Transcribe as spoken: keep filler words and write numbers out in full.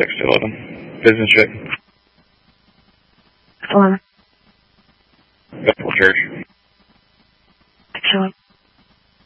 six to eleven. Business trip. Hello. Bethel Church.